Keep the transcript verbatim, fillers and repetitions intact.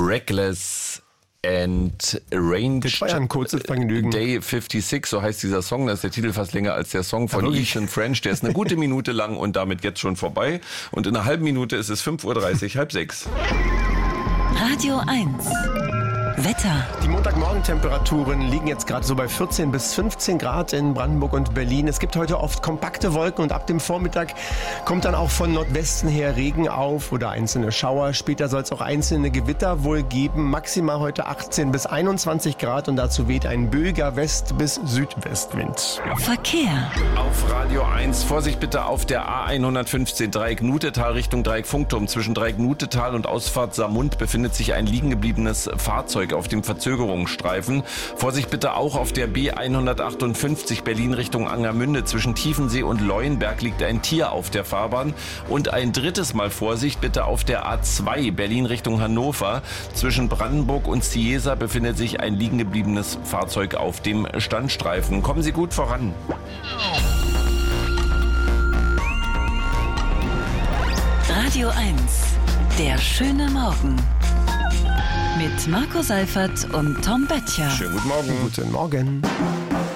Reckless and Arranged. Das war ja ein kurzes Vergnügen. Day fünfundsechzig, so heißt dieser Song. Da ist der Titel fast länger als der Song von Ethan French. Der ist eine gute Minute lang und damit jetzt schon vorbei. Und in einer halben Minute ist es fünf Uhr dreißig, halb sechs. Radio eins. Wetter. Die Montagmorgen-Temperaturen liegen jetzt gerade so bei vierzehn bis fünfzehn Grad in Brandenburg und Berlin. Es gibt heute oft kompakte Wolken und ab dem Vormittag kommt dann auch von Nordwesten her Regen auf oder einzelne Schauer. Später soll es auch einzelne Gewitter wohl geben. Maximal heute achtzehn bis einundzwanzig Grad und dazu weht ein böiger West- bis Südwestwind. Verkehr. Auf Radio eins, Vorsicht bitte auf der A hundertfünfzehn Dreieck Nutetal Richtung Dreieck Funkturm. Zwischen Dreieck Nutetal und Ausfahrt Saarmund befindet sich ein liegen gebliebenes Fahrzeug auf dem Verzögerungsstreifen. Vorsicht bitte auch auf der B hundertachtundfünfzig Berlin Richtung Angermünde. Zwischen Tiefensee und Leuenberg liegt ein Tier auf der Fahrbahn. Und ein drittes Mal Vorsicht bitte auf der A zwei Berlin Richtung Hannover. Zwischen Brandenburg und Cieza befindet sich ein liegen gebliebenes Fahrzeug auf dem Standstreifen. Kommen Sie gut voran. Radio eins. Der schöne Morgen. Mit Marco Seifert und Tom Böttcher. Schönen guten Morgen. Guten Morgen.